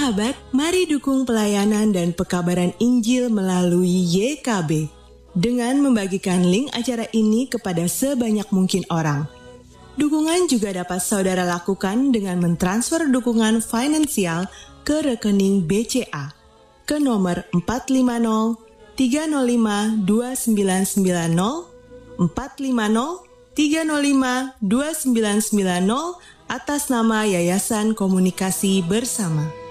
Sahabat, mari dukung pelayanan dan pekabaran Injil melalui YKB dengan membagikan link acara ini kepada sebanyak mungkin orang. Dukungan juga dapat saudara lakukan dengan mentransfer dukungan finansial ke rekening BCA ke nomor 450 305 2990 450 305 2990 atas nama Yayasan Komunikasi Bersama.